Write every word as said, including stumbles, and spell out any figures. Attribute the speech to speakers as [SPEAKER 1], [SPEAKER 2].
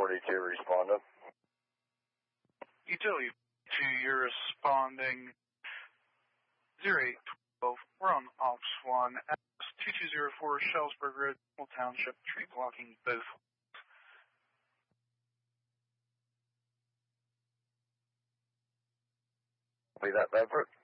[SPEAKER 1] forty-two responding.
[SPEAKER 2] Utility two, you're responding zero eight twelve. We're on Ops one. two two zero four Shellsburg Road, Township, tree blocking both.
[SPEAKER 1] Be that Bedford.